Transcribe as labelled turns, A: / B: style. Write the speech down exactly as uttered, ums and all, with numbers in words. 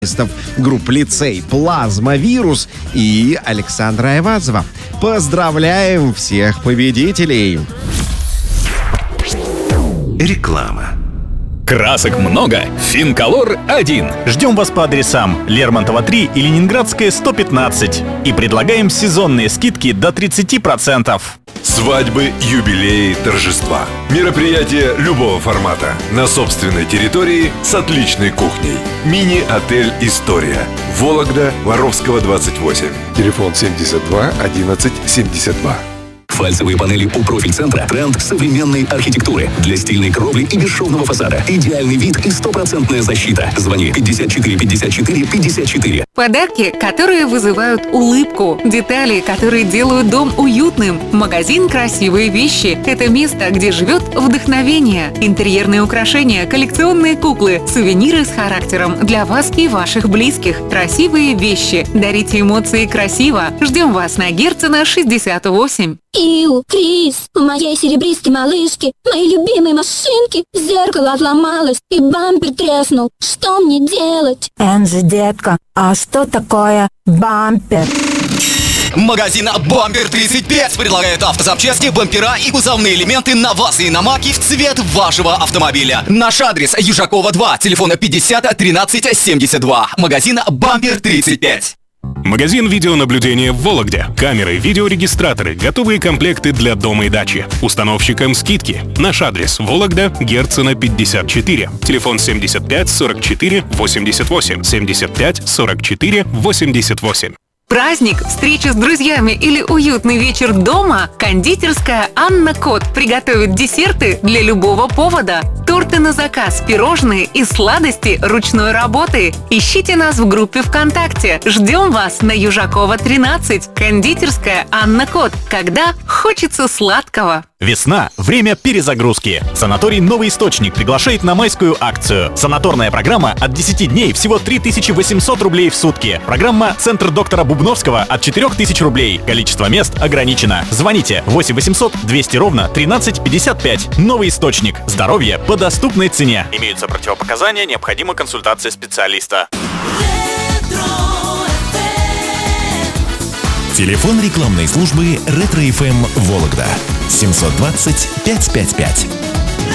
A: групп «Лицей», «Плазмовирус» и Александра Айвазова. Поздравляем всех победителей!
B: Реклама.
C: Красок много, Финколор один.
D: Ждем вас по адресам Лермонтова три и Ленинградская сто пятнадцать. И предлагаем сезонные скидки до тридцати процентов.
B: Свадьбы, юбилеи, торжества. Мероприятия любого формата. На собственной территории с отличной кухней. Мини-отель «История». Вологда, Воровского, двадцать восемь. Телефон семьдесят два одиннадцать семьдесят два.
C: Фальцевые панели у профиль-центра – тренд современной архитектуры. Для стильной кровли и бесшовного фасада. Идеальный вид и стопроцентная защита. Звони пятьдесят четыре пятьдесят четыре пятьдесят четыре.
E: Подарки, которые вызывают улыбку. Детали, которые делают дом уютным. Магазин «Красивые вещи» – это место, где живет вдохновение. Интерьерные украшения, коллекционные куклы, сувениры с характером для вас и ваших близких. Красивые вещи. Дарите эмоции красиво. Ждем вас на Герцена, шестьдесят восемь.
F: Иу, Крис, у моей серебристой малышки, моей любимой машинки, зеркало отломалось и бампер треснул. Что мне делать?
G: Энзи, детка, а что такое бампер?
H: Магазин «Бампер тридцать пять» предлагает автозапчасти, бампера и кузовные элементы на вас и иномарки в цвет вашего автомобиля. Наш адрес: Южакова два, телефон пятьдесят тринадцать семьдесят два. Магазин «Бампер тридцать пять».
I: Магазин видеонаблюдения в Вологде. Камеры, видеорегистраторы, готовые комплекты для дома и дачи. Установщикам скидки. Наш адрес: Вологда, Герцена пятьдесят четыре. Телефон семьдесят пять сорок четыре восемьдесят восемь. семьдесят пять сорок четыре восемьдесят восемь.
E: Праздник, встреча с друзьями или уютный вечер дома? Кондитерская «Анна Кот» приготовит десерты для любого повода. Торты на заказ, пирожные и сладости ручной работы. Ищите нас в группе ВКонтакте. Ждем вас на Южакова тринадцать. Кондитерская «Анна Кот». Когда хочется сладкого.
D: Весна – время перезагрузки. Санаторий «Новый источник» приглашает на майскую акцию. Санаторная программа от десяти дней всего три тысячи восемьсот рублей в сутки. Программа «Центр доктора Бубновского» от четырёх тысяч рублей. Количество мест ограничено. Звоните восемь восемьсот двести ровно тринадцать пятьдесят пять. «Новый источник». Здоровье по доступной цене. Имеются противопоказания, необходима консультация специалиста.
J: Телефон рекламной службы «Ретро-эф эм Вологда» семьсот двадцать пятьсот пятьдесят пять.